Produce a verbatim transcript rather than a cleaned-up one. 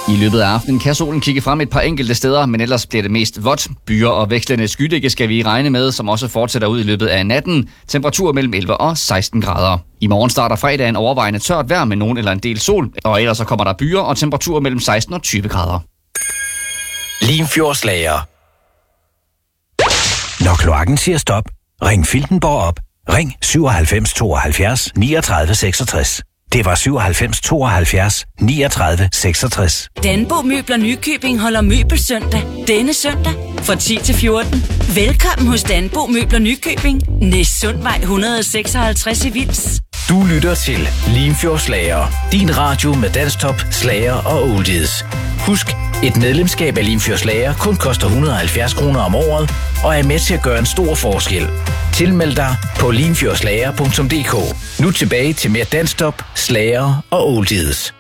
I løbet af aftenen kan solen kigge frem et par enkelte steder, men ellers bliver det mest vådt. Byer og vekslende skydække skal vi regne med, som også fortsætter ud i løbet af natten. Temperatur mellem elleve og seksten grader. I morgen starter fredagen overvejende tørt vejr med nogen eller en del sol, og ellers så kommer der byer og temperatur mellem seksten og tyve grader. Limfjordslager. Når kloakken siger stop, ring Filtenborg op. Ring syvoghalvfems tooghalvfjerds niogtredive seksogtres. Det var syvoghalvfems tooghalvfjerds niogtredive seksogtres. Danbo Møbler Nykøbing holder møbelsøndag denne søndag fra ti til fjorten. Velkommen hos Danbo Møbler Nykøbing. Næstsundvej et hundrede og seksoghalvtreds i Vils. Du lytter til Limfjordslager. Din radio med danstop, slager og oldies. Husk, et medlemskab af Limfjordslager kun koster et hundrede og halvfjerds kroner om året og er med til at gøre en stor forskel. Tilmeld dig på limfjordslager punktum d k. Nu tilbage til mere danstop, slager og oldies.